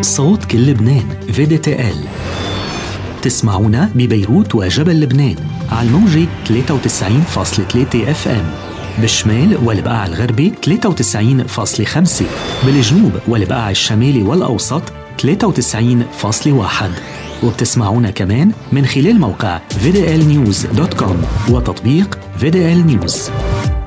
صوت كل لبنان VDTL. تسمعونا ببيروت وجبل لبنان على الموجة 93.3 FM، بالشمال والبقاع الغربي 93.5، بالجنوب والبقاع الشمالي والأوسط 93.1، وبتسمعونا كمان من خلال موقع VDLnews.com وتطبيق VDL News.